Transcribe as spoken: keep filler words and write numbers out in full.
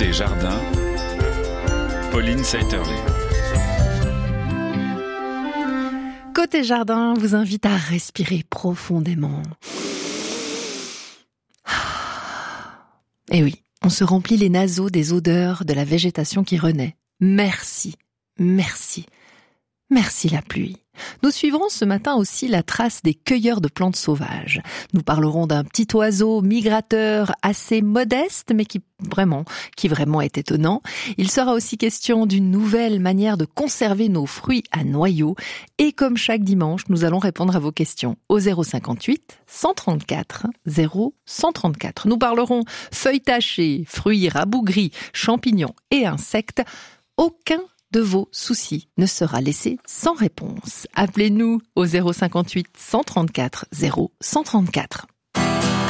Côté jardin, Pauline Seiterlé. Côté jardin vous invite à respirer profondément. Et oui, on se remplit les naseaux des odeurs de la végétation qui renaît. Merci, merci, merci la pluie. Nous suivrons ce matin aussi la trace des cueilleurs de plantes sauvages. Nous parlerons d'un petit oiseau migrateur assez modeste, mais qui vraiment, qui vraiment est étonnant. Il sera aussi question d'une nouvelle manière de conserver nos fruits à noyaux. Et comme chaque dimanche, nous allons répondre à vos questions au zéro cinquante-huit cent trente-quatre zéro cent trente-quatre. Nous parlerons feuilles tachées, fruits rabougris, champignons et insectes. Aucun de vos soucis ne sera laissé sans réponse. Appelez-nous au zéro cinquante-huit cent trente-quatre zéro cent trente-quatre.